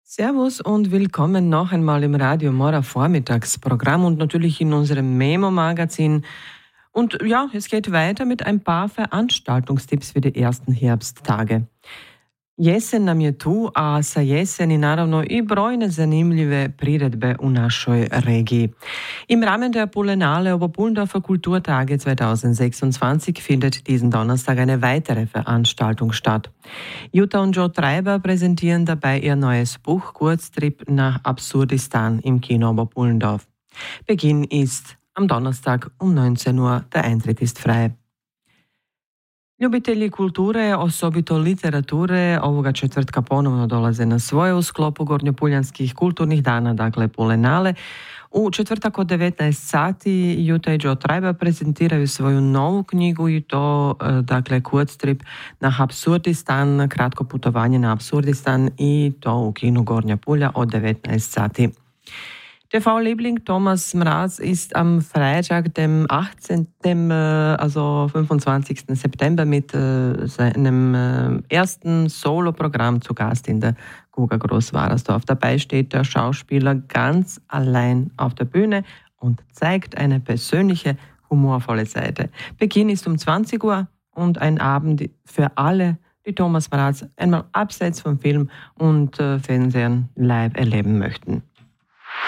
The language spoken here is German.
Servus und willkommen noch einmal im Radio Mora Vormittagsprogramm und natürlich in unserem Memo-Magazin. Und ja, es geht weiter mit ein paar Veranstaltungstipps für die ersten Herbsttage. Jesen nam je tu, a sa jeseni naravno i brojne zanimljive priredbe u našoj regiji. Im Rahmen der Polenale Oberpullendorfer Kulturtage 2026 findet diesen Donnerstag eine weitere Veranstaltung statt. Jutta und Joe Treiber präsentieren dabei ihr neues Buch Kurztrip nach Absurdistan im Kino Oberpullendorf. Beginn ist am Donnerstag um 19 Uhr, der Eintritt ist frei. Ljubitelji kulture, osobito literature, ovoga četvrtka ponovno dolaze na svoje u sklopu gornjopuljanskih kulturnih dana, dakle Polenale. U četvrtak od 19 sati Jutta i Joe Treiber prezentiraju svoju novu knjigu i to, dakle, Kurztrip nach Absurdistan, kratko putovanje na Absurdistan i to u kinu Gornja Pulja od 19 sati. TV-Liebling Thomas Mraz ist am Freitag, dem 18., also 25. September, mit seinem ersten Soloprogramm zu Gast in der Guga Großwarersdorf. Dabei steht der Schauspieler ganz allein auf der Bühne und zeigt eine persönliche, humorvolle Seite. Beginn ist um 20 Uhr und ein Abend für alle, die Thomas Mraz einmal abseits vom Film und Fernsehen live erleben möchten.